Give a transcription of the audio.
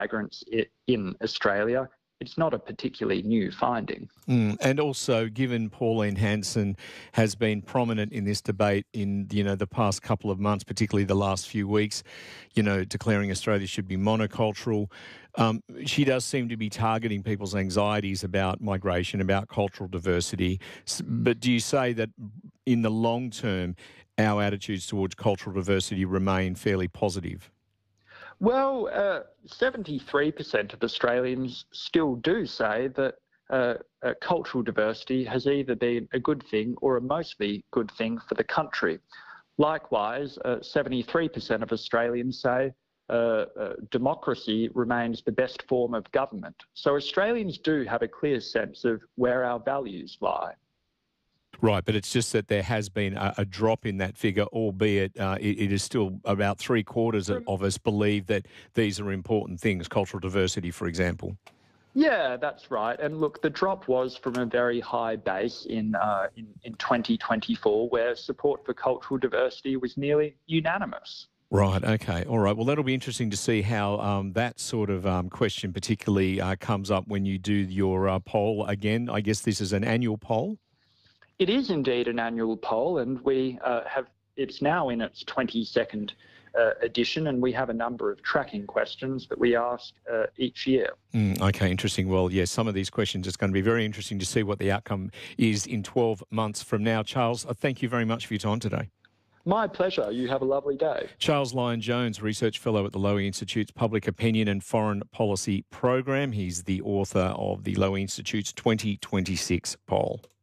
migrants in Australia. It's not a particularly new finding. And also, given Pauline Hanson has been prominent in this debate in, the past couple of months, particularly the last few weeks, declaring Australia should be monocultural, she does seem to be targeting people's anxieties about migration, about cultural diversity. But do you say that in the long term, our attitudes towards cultural diversity remain fairly positive? Well, 73% of Australians still do say that cultural diversity has either been a good thing or a mostly good thing for the country. Likewise, 73% of Australians say democracy remains the best form of government. So Australians do have a clear sense of where our values lie. Right, but it's just that there has been a drop in that figure, albeit it is still about three-quarters of us believe that these are important things, cultural diversity, for example. Yeah, that's right. And look, the drop was from a very high base in 2024, where support for cultural diversity was nearly unanimous. Right, okay, all right. Well, that'll be interesting to see how that sort of question particularly comes up when you do your poll again. I guess this is an annual poll? It is indeed an annual poll, and it's now in its 22nd edition, and we have a number of tracking questions that we ask each year. Okay, interesting. Well, yes, some of these questions, it's going to be very interesting to see what the outcome is in 12 months from now. Charles, thank you very much for your time today. My pleasure. You have a lovely day. Charles Lyon-Jones, Research Fellow at the Lowy Institute's Public Opinion and Foreign Policy Program. He's the author of the Lowy Institute's 2026 poll.